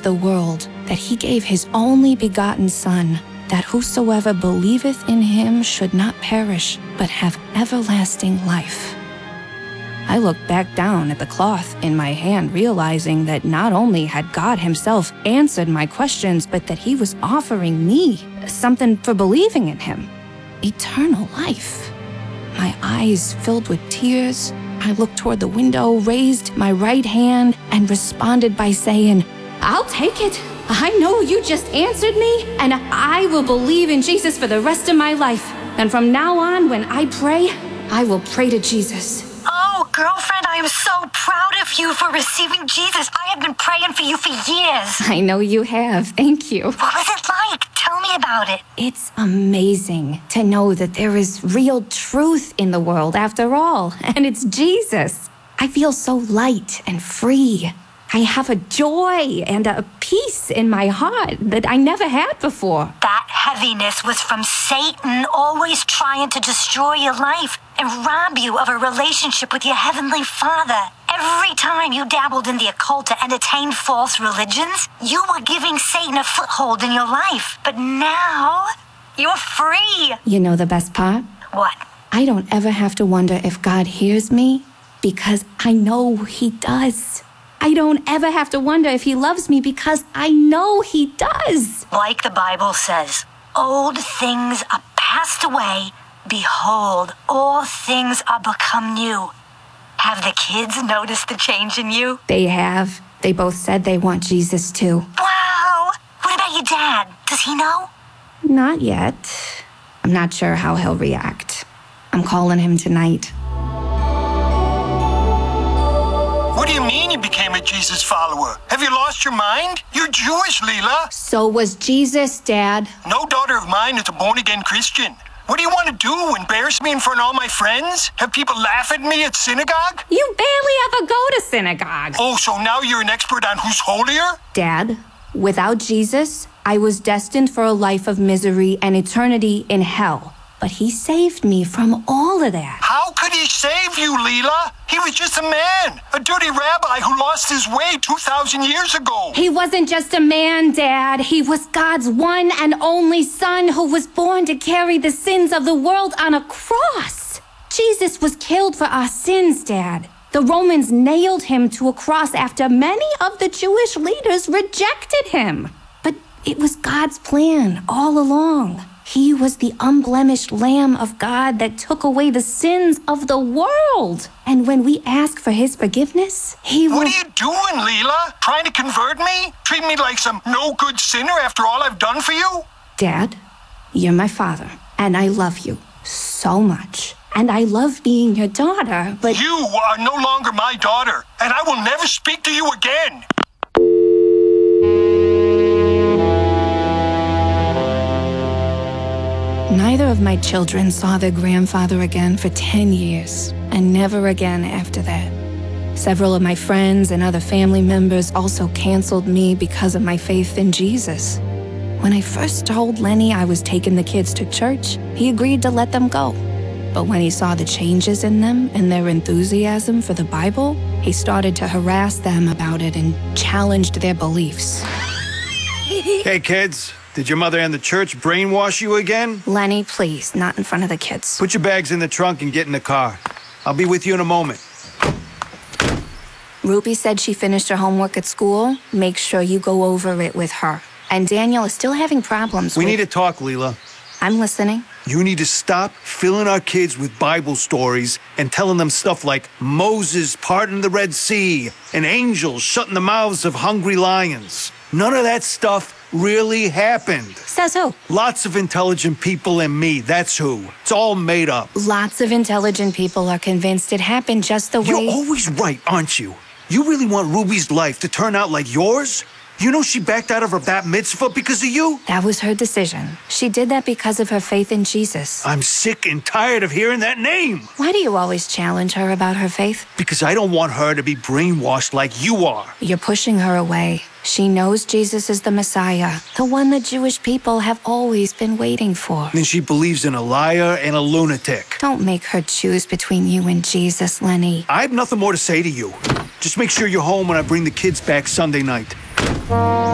the world, that he gave his only begotten Son, that whosoever believeth in him should not perish, but have everlasting life. I looked back down at the cloth in my hand, realizing that not only had God himself answered my questions, but that he was offering me something for believing in him: eternal life. My eyes filled with tears. I looked toward the window, raised my right hand, and responded by saying, "I'll take it. I know you just answered me, and I will believe in Jesus for the rest of my life. And from now on, when I pray, I will pray to Jesus." Oh, girlfriend, I am so proud of you for receiving Jesus. I have been praying for you for years. I know you have. Thank you. What was it like? Tell me about it. It's amazing to know that there is real truth in the world after all, and it's Jesus. I feel so light and free. I have a joy and a peace in my heart that I never had before. That heaviness was from Satan always trying to destroy your life and rob you of a relationship with your heavenly Father. Every time you dabbled in the occult to entertain false religions, you were giving Satan a foothold in your life. But now, you're free. You know the best part? What? I don't ever have to wonder if God hears me, because I know he does. I don't ever have to wonder if he loves me, because I know he does. Like the Bible says, old things are passed away. Behold, all things are become new. Have the kids noticed the change in you? They have. They both said they want Jesus too. Wow! What about your dad? Does he know? Not yet. I'm not sure how he'll react. I'm calling him tonight. What do you mean you became a Jesus follower? Have you lost your mind? You're Jewish, Leela. So was Jesus, Dad. No daughter of mine is a born-again Christian. What do you want to do? Embarrass me in front of all my friends? Have people laugh at me at synagogue? You barely ever go to synagogue. Oh, so now you're an expert on who's holier? Dad, without Jesus, I was destined for a life of misery and eternity in hell. But he saved me from all of that. How could he save you, Leela? He was just a man, a dirty rabbi who lost his way 2,000 years ago. He wasn't just a man, Dad. He was God's one and only Son who was born to carry the sins of the world on a cross. Jesus was killed for our sins, Dad. The Romans nailed him to a cross after many of the Jewish leaders rejected him. But it was God's plan all along. He was the unblemished Lamb of God that took away the sins of the world. And when we ask for his forgiveness, he will... What are you doing, Leela? Trying to convert me? Treat me like some no-good sinner after all I've done for you? Dad, you're my father, and I love you so much. And I love being your daughter, but... You are no longer my daughter, and I will never speak to you again. Neither of my children saw their grandfather again for 10 years, and never again after that. Several of my friends and other family members also canceled me because of my faith in Jesus. When I first told Lenny I was taking the kids to church, he agreed to let them go. But when he saw the changes in them and their enthusiasm for the Bible, he started to harass them about it and challenged their beliefs. Hey, kids. Did your mother and the church brainwash you again? Lenny, please, not in front of the kids. Put your bags in the trunk and get in the car. I'll be with you in a moment. Ruby said she finished her homework at school. Make sure you go over it with her. And Daniel is still having problems We need to talk, Leela. I'm listening. You need to stop filling our kids with Bible stories and telling them stuff like Moses parting the Red Sea and angels shutting the mouths of hungry lions. None of that stuff really happened. Says who? Lots of intelligent people and me, that's who. It's all made up. Lots of intelligent people are convinced it happened just the way... You're always right, aren't you? You really want Ruby's life to turn out like yours? You know she backed out of her bat mitzvah because of you? That was her decision. She did that because of her faith in Jesus. I'm sick and tired of hearing that name. Why do you always challenge her about her faith? Because I don't want her to be brainwashed like you are. You're pushing her away. She knows Jesus is the Messiah, the one the Jewish people have always been waiting for. And she believes in a liar and a lunatic. Don't make her choose between you and Jesus, Lenny. I have nothing more to say to you. Just make sure you're home when I bring the kids back Sunday night.